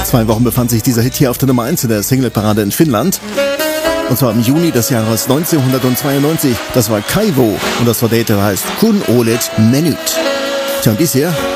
2 Wochen befand sich dieser Hit hier auf der Nummer 1 in der Singleparade in Finnland. Und zwar im Juni des Jahres 1992. Das war Kaivo und das Lied heißt Kun Olet Menüt. Tja, und dies hier